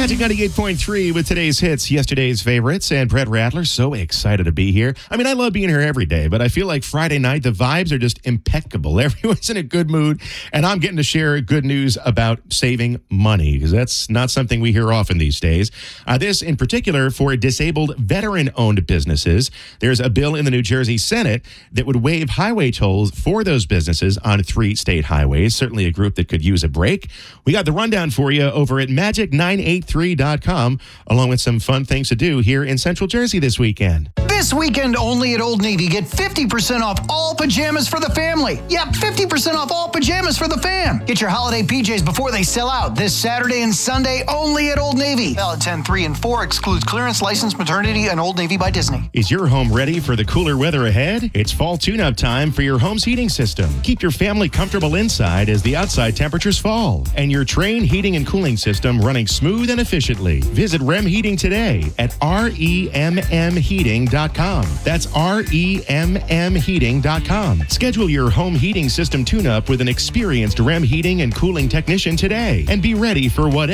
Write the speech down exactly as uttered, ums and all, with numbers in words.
Magic ninety-eight point three with today's hits, yesterday's favorites, and Brett Radler. So excited to be here. I mean, I love being here every day, but I feel like Friday night, the vibes are just impeccable. Everyone's in a good mood, and I'm getting to share good news about saving money, because that's not something we hear often these days. Uh, this, in particular, for disabled veteran-owned businesses. There's a bill in the New Jersey Senate that would waive highway tolls for those businesses on three state highways. Certainly a group that could use a break. We got the rundown for you over at magic nine eighty-three dot com, along with some fun things to do here in Central Jersey this weekend. This weekend only at Old Navy, get fifty percent off all pajamas for the family. Yep, fifty percent off all pajamas for the fam. Get your holiday P Js before they sell out this Saturday and Sunday only at Old Navy. Valid ten three and four, excludes clearance, licensed maternity, and Old Navy by Disney. Is your home ready for the cooler weather ahead? It's fall tune-up time for your home's heating system. Keep your family comfortable inside as the outside temperatures fall, and your Trane heating and cooling system running smooth and efficiently. Visit R E M Heating today at R E M M heating dot com. That's R E M M heating dot com. Schedule your home heating system tune-up with an experienced R E M heating and cooling technician today, and be ready for whatever